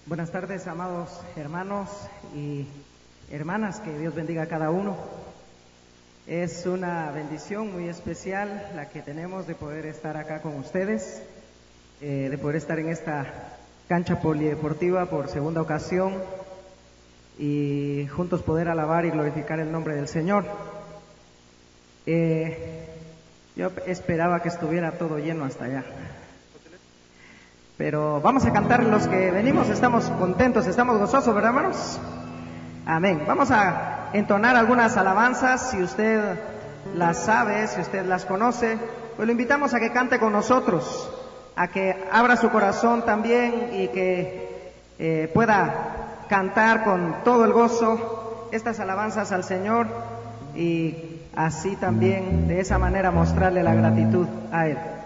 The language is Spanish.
Buenas tardes, amados hermanos y hermanas, que Dios bendiga a cada uno. Es una bendición muy especial la que tenemos de poder estar acá con ustedes, de poder estar en esta cancha polideportiva por segunda ocasión y juntos poder alabar y glorificar el nombre del Señor. Yo esperaba que estuviera todo lleno hasta allá. Pero vamos a cantar los que venimos, estamos contentos, estamos gozosos, ¿verdad, hermanos? Amén. Vamos a entonar algunas alabanzas, si usted las sabe, si usted las conoce, pues lo invitamos a que cante con nosotros, a que abra su corazón también y que pueda cantar con todo el gozo estas alabanzas al Señor y así también de esa manera mostrarle la gratitud a Él.